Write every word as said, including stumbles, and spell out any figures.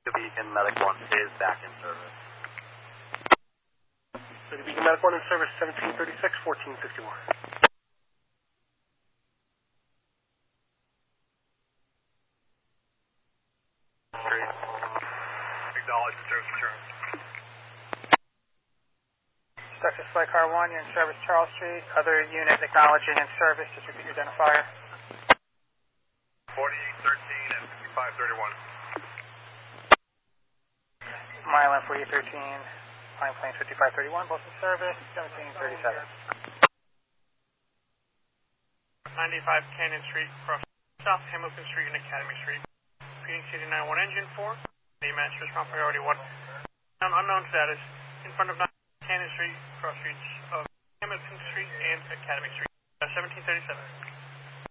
The Beacon Medic one is back in service. So the Beacon Medic one in service, seventeen thirty-six, fourteen sixty-one. Street. Acknowledge the service insurance. Texas Flight Car one, you're in service Charles Street. Other unit acknowledging in service. Just repeat your identifier. forty-eight thirteen and fifty-five thirty-one. Milan forty-eight thirteen, Flying Plane fifty-five thirty-one, both in service, seventeen thirty-seven. ninety-five Canyon Street, across South Hamilton Street and Academy Street. Repeating C D ninety-one engine four, the master response priority one. Unknown status, in front of Canyon Street, cross streets of Hamilton Street and Academy Street. seventeen thirty-seven.